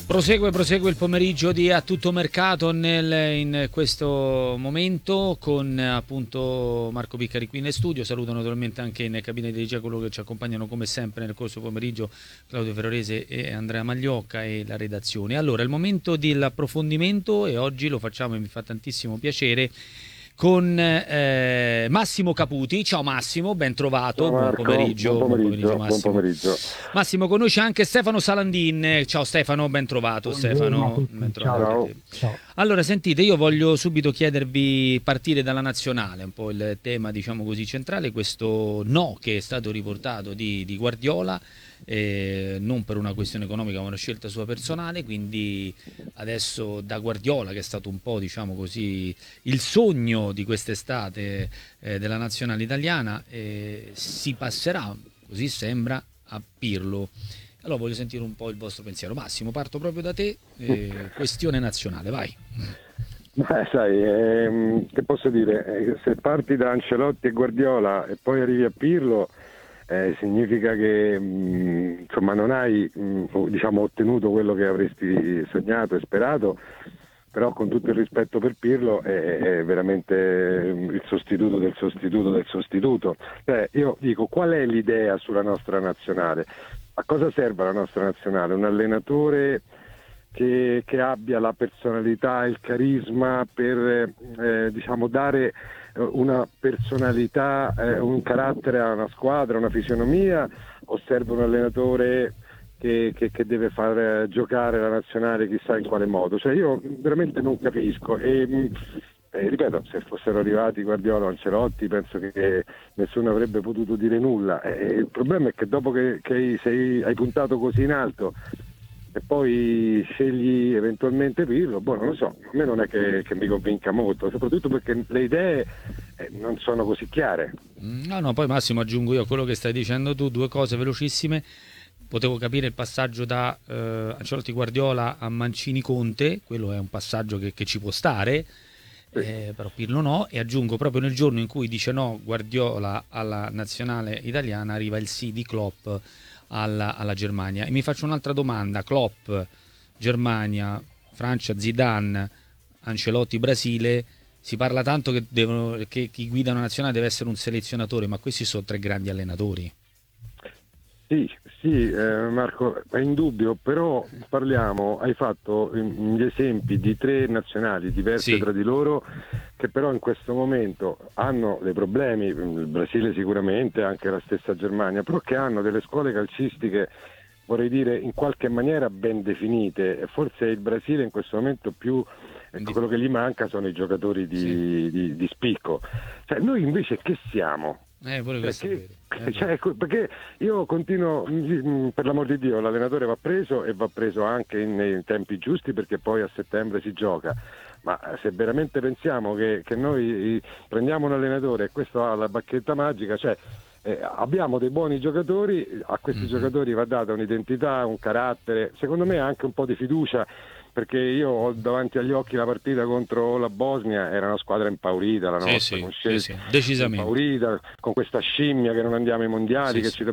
Prosegue il pomeriggio di A Tutto Mercato in questo momento con appunto Marco Piccari qui in studio. Saluto naturalmente anche in cabina di regia coloro che ci accompagnano come sempre nel corso del pomeriggio, Claudio Ferrarese e Andrea Magliocca e la redazione. Allora, il momento dell'approfondimento e oggi lo facciamo e mi fa tantissimo piacere con Massimo Caputi. Ciao Massimo, ben trovato, Ciao buon Marco, pomeriggio, buon pomeriggio buon Massimo. pomeriggio. Massimo, conosce anche Stefano Salandin. Ciao Stefano, ben trovato Buongiorno a Stefano, ben tutti, trovato anche a Ciao. te. ciao. Allora, sentite, io voglio subito chiedervi, partire dalla nazionale, un po' il tema, diciamo così, centrale, questo no che è stato riportato di Guardiola, non per una questione economica ma una scelta sua personale, quindi adesso da Guardiola, che è stato un po', diciamo così, il sogno di quest'estate della nazionale italiana, si passerà, così sembra, a Pirlo. Allora voglio sentire un po' il vostro pensiero. Massimo, parto proprio da te, questione nazionale, vai. Sai, che posso dire? Se parti da Ancelotti e Guardiola e poi arrivi a Pirlo, significa che insomma non hai diciamo, ottenuto quello che avresti sognato e sperato, però con tutto il rispetto per Pirlo è veramente il sostituto del sostituto del sostituto. Io dico, qual è l'idea sulla nostra nazionale? A cosa serve la nostra nazionale? Un allenatore che abbia la personalità, il carisma per diciamo dare una personalità, un carattere a una squadra, una fisionomia, o serve un allenatore che deve far giocare la nazionale chissà in quale modo? Cioè io veramente non capisco e ripeto, se fossero arrivati Guardiola o Ancelotti penso che nessuno avrebbe potuto dire nulla. Il problema è che dopo che hai puntato così in alto e poi scegli eventualmente Pirlo, non lo so, a me non è che mi convinca molto, soprattutto perché le idee non sono così chiare. No, poi Massimo aggiungo io a quello che stai dicendo tu, due cose velocissime. Potevo capire il passaggio da Ancelotti Guardiola a Mancini Conte, quello è un passaggio che ci può stare, però Pirlo no, e aggiungo proprio nel giorno in cui dice no Guardiola alla nazionale italiana arriva il sì di Klopp alla Germania. E mi faccio un'altra domanda: Klopp, Germania, Francia, Zidane, Ancelotti, Brasile. Si parla tanto che chi guida una nazionale deve essere un selezionatore, ma questi sono tre grandi allenatori. Sì, Marco, è indubbio, però hai fatto gli esempi di tre nazionali diverse Sì. tra di loro, che però in questo momento hanno dei problemi, il Brasile sicuramente, anche la stessa Germania, però che hanno delle scuole calcistiche, vorrei dire, in qualche maniera ben definite, e forse il Brasile in questo momento più, ecco, quello che gli manca sono i giocatori di spicco. Cioè, noi invece che siamo? Pure questo è vero. Perché io continuo, per l'amor di Dio, l'allenatore va preso e va preso anche nei tempi giusti, perché poi a settembre si gioca. Ma se veramente pensiamo che noi prendiamo un allenatore e questo ha la bacchetta magica, abbiamo dei buoni giocatori, a questi giocatori va data un'identità, un carattere, secondo me anche un po' di fiducia, perché io ho davanti agli occhi la partita contro la Bosnia, era una squadra impaurita la nostra, con scelte sì, decisamente. impaurita, con questa scimmia che non andiamo ai mondiali, Sì, che sì.